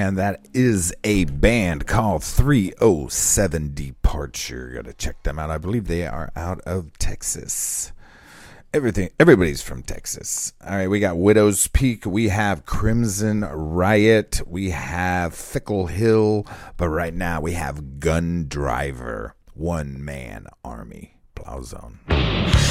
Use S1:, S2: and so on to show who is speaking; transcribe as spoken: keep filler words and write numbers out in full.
S1: And that is a band called three oh seven Departure. You gotta check them out. I believe they are out of Texas. Everything, everybody's from Texas. All right, we got Widow's Peak. We have Crimson Riot. We have Fickle Hill. But right now we have Gun Driver. One Man Army. Blauzone.